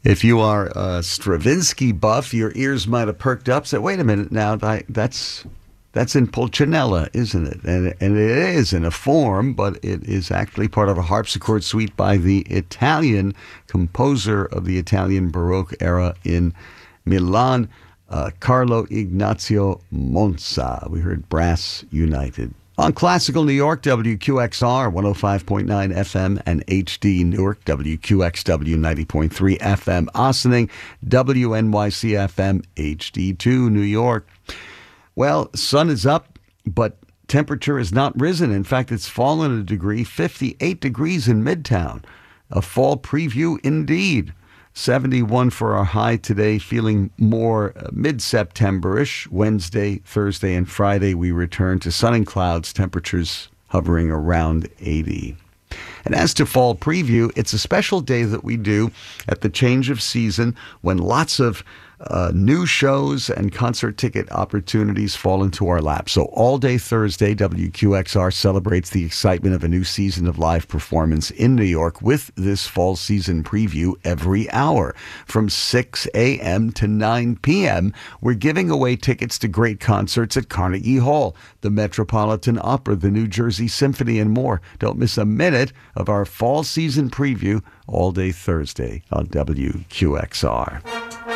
If you are a Stravinsky buff, your ears might have perked up. Said, "Wait a minute, now that's in Pulcinella, isn't it?" And it is in a form, but it is actually part of a harpsichord suite by the Italian composer of the Italian Baroque era in Milan, Carlo Ignazio Monza. We heard Brass United. On Classical New York, WQXR 105.9 FM and HD Newark, WQXW 90.3 FM Ossining, WNYC FM HD2 New York. Well, sun is up, but temperature has not risen. In fact, it's fallen a degree, 58 degrees in Midtown. A fall preview indeed. 71 for our high today, feeling more mid-September-ish. Wednesday, Thursday, and Friday, we return to sun and clouds, temperatures hovering around 80. And as to fall preview, it's a special day that we do at the change of season when lots of new shows and concert ticket opportunities fall into our lap. So all day Thursday, WQXR celebrates the excitement of a new season of live performance in New York with this fall season preview every hour. From 6 a.m. to 9 p.m., we're giving away tickets to great concerts at Carnegie Hall, the Metropolitan Opera, the New Jersey Symphony, and more. Don't miss a minute of our fall season preview all day Thursday on WQXR.